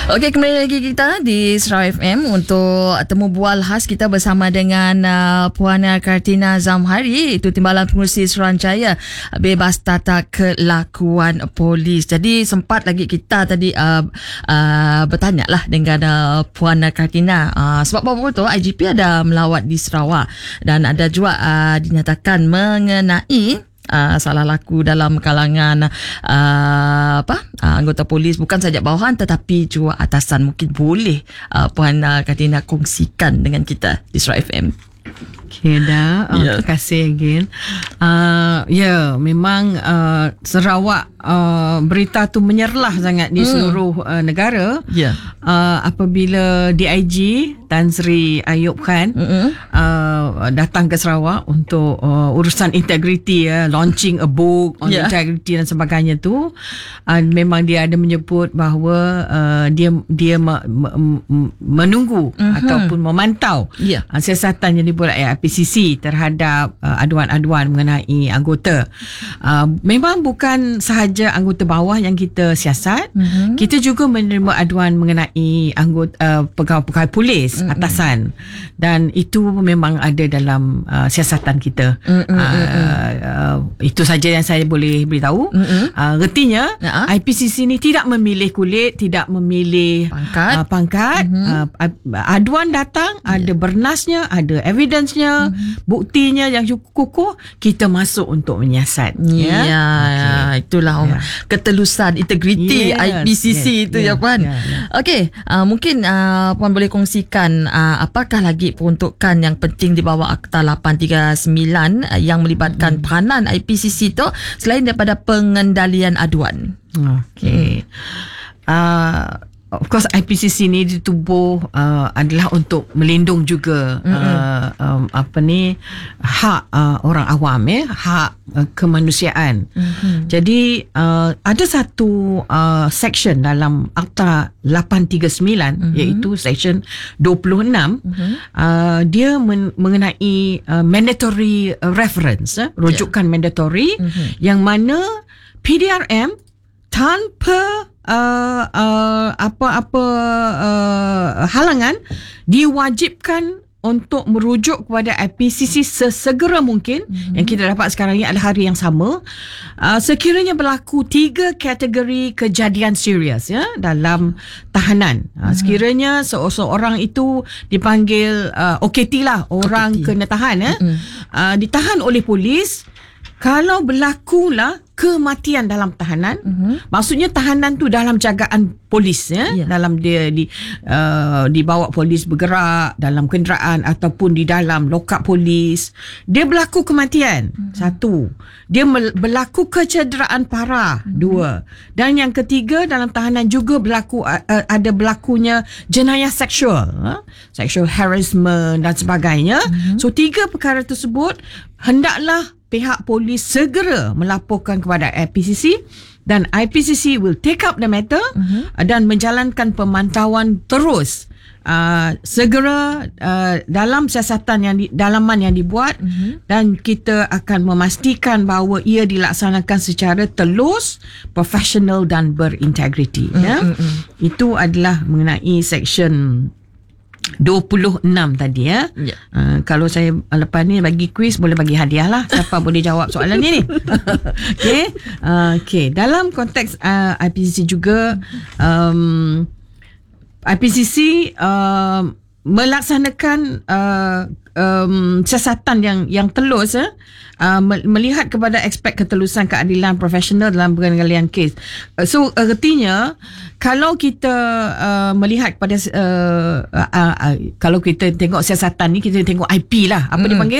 Okey, kembali lagi kita di Sarawak FM untuk temu bual khas kita bersama dengan Puan Kartina Zamhari, itu Timbalan Pengurusi Suruhanjaya Bebas Tata Kelakuan Polis. Jadi sempat lagi kita tadi bertanya lah dengan Puan Kartina sebab baru tu IGP ada melawat di Sarawak dan ada juga dinyatakan mengenai salah laku dalam kalangan anggota polis, bukan saja bawahan tetapi juga atasan. Mungkin boleh Puan Kartina kongsikan dengan kita di Sarawak FM. Okay, dah. Terima kasih again. Memang Sarawak berita tu menyerlah sangat di seluruh negara. Apabila DIG Tan Sri Ayub Khan datang ke Sarawak untuk urusan integriti, launching a book on integrity dan sebagainya tu, memang dia ada menyebut bahawa dia menunggu ataupun memantau siasatan yang dibuat IPCC terhadap aduan-aduan mengenai anggota. Memang bukan sahaja anggota bawah yang kita siasat, kita juga menerima aduan mengenai anggota pegawai polis atasan, dan itu memang ada dalam siasatan kita. Itu saja yang saya boleh beritahu. Retinya IPCC ni tidak memilih kulit, tidak memilih pangkat. Aduan datang, ada bernasnya, ada evidence-nya, buktinya yang cukup kukuh, kita masuk untuk menyiasat. Itulah ketelusan integriti IPCC itu Puan. Okey, mungkin Puan boleh kongsikan apakah lagi peruntukan yang penting di bawah Akta 839 yang melibatkan peranan IPCC itu selain daripada pengendalian aduan. Okey. Of course IPCC ni ditubuh adalah untuk melindung juga hak orang awam, hak kemanusiaan. Jadi ada satu section dalam Akta 839 iaitu section 26. Dia mengenai mandatory reference, rujukan mandatory, yang mana PDRM tanpa halangan diwajibkan untuk merujuk kepada IPCC sesegera mungkin. Yang kita dapat sekarang ini adalah hari yang sama, sekiranya berlaku 3 kategori kejadian serius dalam tahanan. Sekiranya seorang itu dipanggil OKT lah, orang kena tahan, ditahan oleh polis. Kalau berlakulah kematian dalam tahanan, maksudnya tahanan tu dalam jagaan polis, dalam dia dibawa polis bergerak dalam kenderaan ataupun di dalam lokap polis, dia berlaku kematian, 1. Dia berlaku kecederaan parah, 2. Dan yang ketiga, dalam tahanan juga ada berlakunya jenayah seksual, sexual harassment dan sebagainya. So 3 perkara tersebut hendaklah pihak polis segera melaporkan kepada IPCC, dan IPCC will take up the matter dan menjalankan pemantauan terus segera dalam siasatan dalaman yang dibuat, dan kita akan memastikan bahawa ia dilaksanakan secara telus, profesional dan berintegriti. Itu adalah mengenai section 26 tadi. Kalau saya lepas ni bagi kuis, boleh bagi hadiah lah siapa boleh jawab soalan ni. Okay. Dalam konteks IPCC juga, IPCC melaksanakan siasatan yang telus, melihat kepada aspek ketelusan, keadilan, profesional dalam pengendalian kes. So artinya kalau kita melihat kepada kalau kita tengok siasatan ni, kita tengok IP lah, apa dipanggil,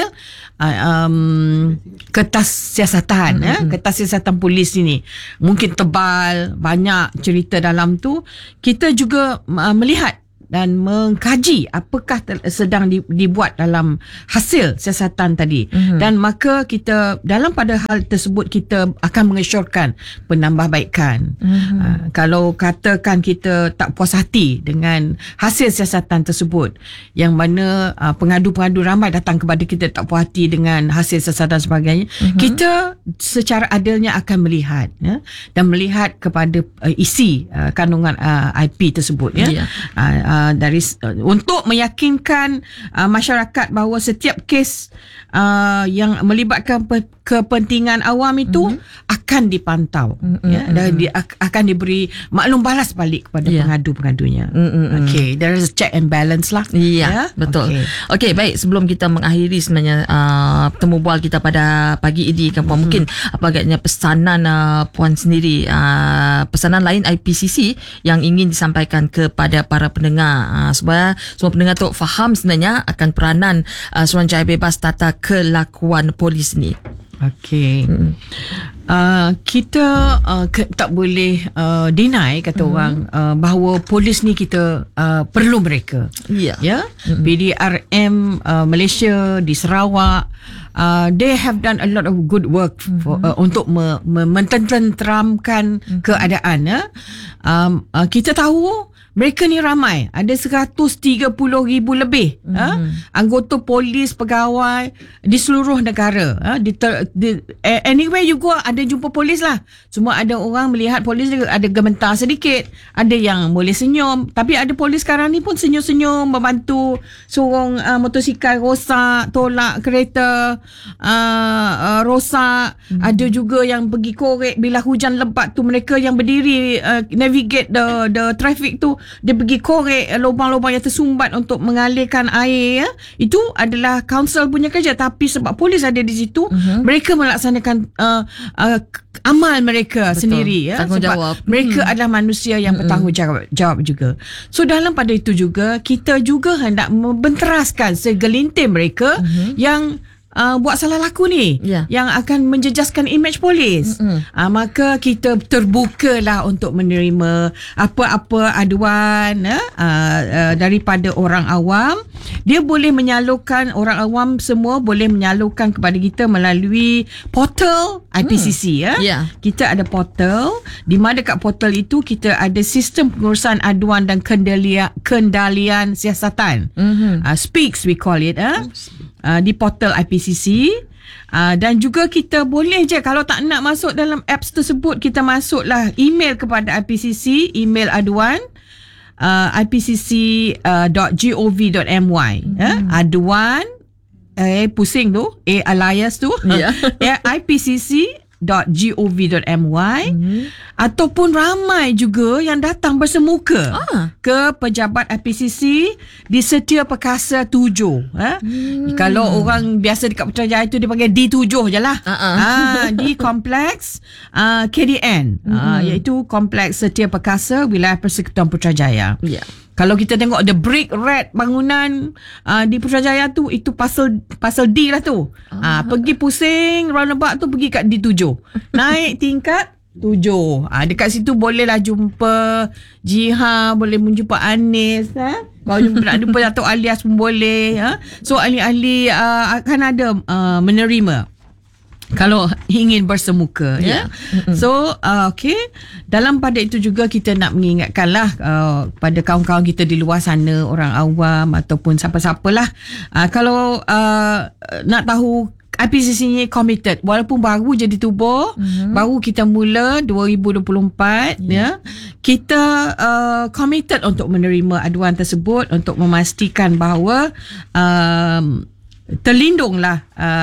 kertas siasatan, kertas siasatan polis ini mungkin tebal, banyak cerita dalam tu. Kita juga melihat dan mengkaji apakah sedang dibuat dalam hasil siasatan tadi. Dan maka kita dalam pada hal tersebut kita akan mengesyorkan penambahbaikan. Kalau katakan kita tak puas hati dengan hasil siasatan tersebut, yang mana pengadu-pengadu ramai datang kepada kita tak puas hati dengan hasil siasatan sebagainya, kita secara adilnya akan melihat dan melihat kepada isi kandungan IP tersebut dari untuk meyakinkan masyarakat bahawa setiap kes yang melibatkan kepentingan awam itu akan dipantau dan akan diberi maklum balas balik kepada pengadu-pengadunya. Okay, there is a check and balance lah. Betul. Okay, baik, sebelum kita mengakhiri sebenarnya temu bual kita pada pagi ini kan Puan, mungkin apa agaknya pesanan Puan sendiri, pesanan lain IPCC yang ingin disampaikan kepada para pendengar supaya semua pendengar tu faham sebenarnya akan peranan Suruhanjaya Bebas Tata Kelakuan Polis ni. Okey. Kita tak boleh deny kata orang bahawa polis ni kita perlu mereka. PDRM Malaysia di Sarawak, they have done a lot of good work untuk mententeramkan keadaan. Kita tahu mereka ni ramai, ada 130,000 lebih anggota polis, pegawai di seluruh negara. Anywhere you go ada jumpa polis lah. Cuma ada orang melihat polis ada gemetar sedikit, ada yang boleh senyum, tapi ada polis sekarang ni pun senyum-senyum membantu sorong motosikal rosak, tolak kereta rosak. Ada juga yang pergi korek bila hujan lebat tu, mereka yang berdiri navigate the traffic tu, dia pergi korek lubang-lubang yang tersumbat untuk mengalirkan air. Itu adalah council punya kerja, tapi sebab polis ada di situ, mereka melaksanakan amal mereka sendiri. Sebab mereka adalah manusia yang bertanggungjawab juga. So dalam pada itu juga kita juga hendak membenteraskan segelintir mereka yang buat salah laku ni, yang akan menjejaskan imej polis. Maka kita terbukalah untuk menerima apa-apa aduan daripada orang awam. Dia boleh menyalurkan, orang awam semua boleh menyalurkan kepada kita melalui portal IPCC. Kita ada portal, di mana dekat portal itu kita ada sistem pengurusan aduan dan kendalian siasatan. Speaks we call it. Di portal IPCC. Dan juga kita boleh je, kalau tak nak masuk dalam apps tersebut, kita masuklah email kepada IPCC, email aduan ipcc.gov.my. Aduan pusing tu, alias tu, ipcc.gov.my. Ataupun ramai juga yang datang bersemuka ke pejabat IPCC di Setia Perkasa 7. Kalau orang biasa dekat Putrajaya tu dia panggil D7 je lah. Di kompleks KDN, iaitu Kompleks Setia Perkasa Wilayah Persekutuan Putrajaya. Kalau kita tengok the brick red bangunan di Putrajaya tu, itu pasal D lah tu. Pergi pusing roundabout tu, pergi kat D7. Naik tingkat 7. Dekat situ bolehlah jumpa Jiha, boleh menjumpa Anis. Kalau nak jumpa Datuk Alias pun boleh. So ahli-ahli akan ada menerima kalau ingin bersemuka. So okay, dalam pada itu juga kita nak mengingatkanlah pada kawan-kawan kita di luar sana, orang awam ataupun siapa-siapalah, kalau nak tahu IPCC ni committed, walaupun baru jadi tubuh, baru kita mula 2024, kita committed untuk menerima aduan tersebut untuk memastikan bahawa terlindunglah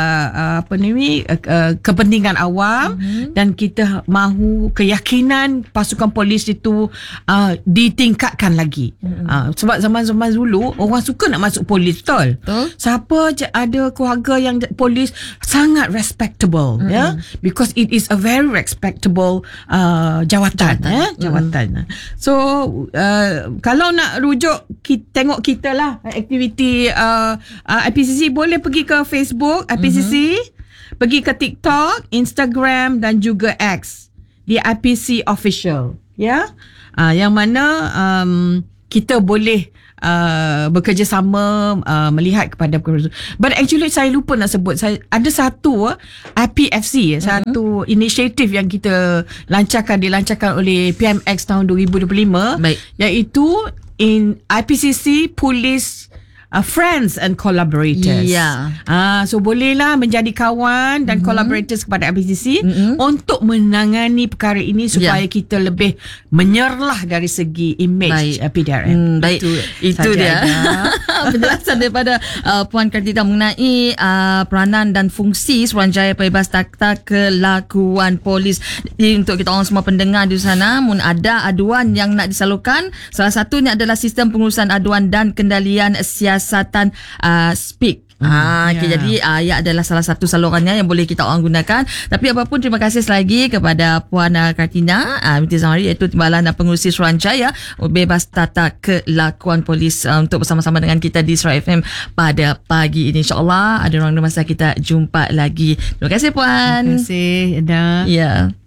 kepentingan awam, dan kita mahu keyakinan pasukan polis itu ditingkatkan lagi. Sebab zaman-zaman dulu orang suka nak masuk polis, betul? Siapa je ada keluarga yang polis, sangat respectable, because it is a very respectable jawatan. So kalau nak rujuk, tengok kita lah aktiviti IPCC, boleh pergi ke Facebook IPCC, pergi ke TikTok, Instagram dan juga X di IPC Official, yang mana kita boleh bekerjasama melihat kepada perkara itu. But actually saya lupa nak sebut, saya ada satu IPFC, satu inisiatif yang kita dilancarkan oleh PMX tahun 2025. Baik. Iaitu in IPCC Police Friends and Collaborators. So bolehlah menjadi kawan dan collaborators kepada IPCC untuk menangani perkara ini supaya kita lebih menyerlah dari segi image PDRM. Baik, itu dia penjelasan daripada Puan Kartina mengenai peranan dan fungsi Suruhanjaya Pembebas Tata Kelakuan Polis. Jadi untuk kita orang semua pendengar di sana, mun ada aduan yang nak disalurkan, salah satunya adalah sistem pengurusan aduan dan kendalian siasatan SPEAK. Okay, jadi ia adalah salah satu salurannya yang boleh kita orang gunakan. Tapi apapun, terima kasih sekali lagi kepada Puan Kartina binti Zamhari, iaitu Timbalan Pengurusi Suruhanjaya Bebas Tata Kelakuan Polis, untuk bersama-sama dengan kita di Suara FM pada pagi ini. InsyaAllah ada ruang masa kita jumpa lagi. Terima kasih Puan. Terima kasih Eda. Ya.